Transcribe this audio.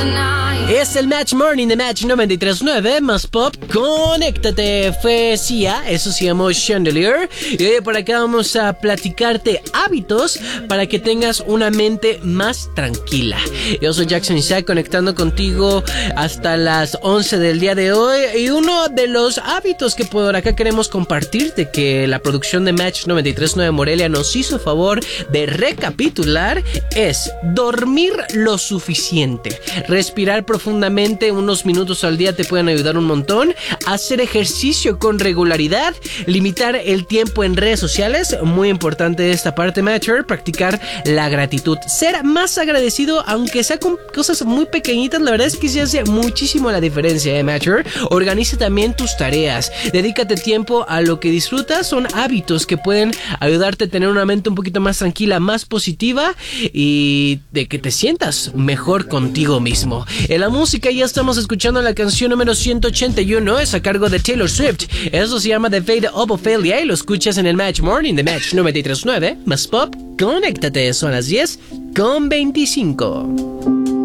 Es el Match Morning de Match 93.9 más Pop. Conéctate, fue Sia, eso se llamó Chandelier. Y hoy por acá vamos a platicarte hábitos para que tengas una mente más tranquila. Yo soy Jackson Isaac, conectando contigo hasta las 11 del día de hoy. Y uno de los hábitos que por acá queremos compartirte, que la producción de Match 93.9 Morelia nos hizo favor de recapitular, es dormir lo suficiente. Respirar profundamente unos minutos al día te pueden ayudar un montón. Hacer ejercicio con regularidad. Limitar el tiempo en redes sociales. Muy importante esta parte, Matcher. Practicar la gratitud. Ser más agradecido, aunque sea con cosas muy pequeñitas. La verdad es que se hace muchísimo la diferencia, Matcher. Organiza también tus tareas. Dedícate tiempo a lo que disfrutas. Son hábitos que pueden ayudarte a tener una mente un poquito más tranquila, más positiva y de que te sientas mejor contigo mismo. En la música ya estamos escuchando la canción número 181, es a cargo de Taylor Swift. Eso se llama The Fate of Ophelia y lo escuchas en el Match Morning de Match 93.9 más Pop. Conéctate, son las 10:25.